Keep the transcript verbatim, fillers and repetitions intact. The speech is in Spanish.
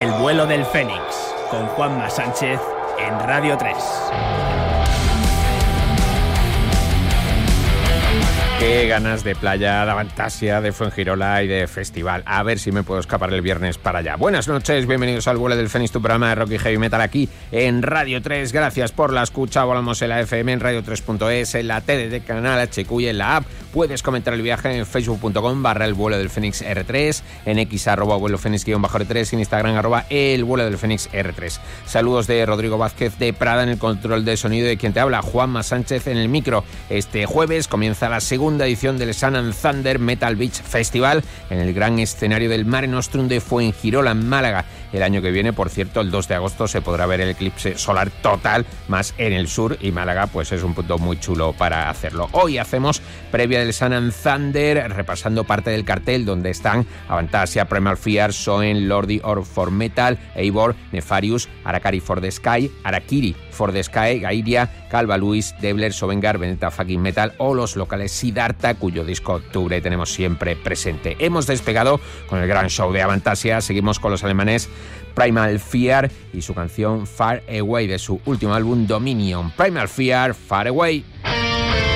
El vuelo del Fénix, con Juanma Sánchez en Radio tres. Qué ganas de playa, de Avantasia, de Fuengirola y de festival. A ver si me puedo escapar el viernes para allá. Buenas noches, bienvenidos al vuelo del Fénix, tu programa de rock y heavy metal aquí en Radio tres. Gracias por la escucha. Volamos en la F M, en radio tres punto es, en la T D T Canal H Q y en la app. Puedes comentar el viaje en facebook punto com barra el vuelo del Fénix R tres, en X arroba vuelo Fénix guión bajo R tres, en Instagram arroba el vuelo del Fénix R tres. Saludos de Rodrigo Vázquez de Prada en el control de sonido, de quien te habla Juanma Sánchez en el micro. Este jueves comienza la segunda edición del Sun and Thunder Metal Beach Festival en el gran escenario del Mare Nostrum de Fuengirola, en Málaga. El año que viene, por cierto, el dos de agosto se podrá ver el eclipse solar total, más en el sur, y Málaga pues es un punto muy chulo para hacerlo. Hoy hacemos previa del Sun and Thunder, repasando parte del cartel donde están Avantasia, Primal Fear, Soen, Lordi Or for Metal, Eivor, Nefarious, Arakari for the Sky, Arakiri for the Sky, Gairia, Calva Luis, Debler, Sovengar, Veneta Fucking Metal o los locales Siddhartha, cuyo disco Octubre tenemos siempre presente. Hemos despegado con el gran show de Avantasia, seguimos con los alemanes Primal Fear y su canción Far Away de su último álbum Dominion. Primal Fear, Far Away.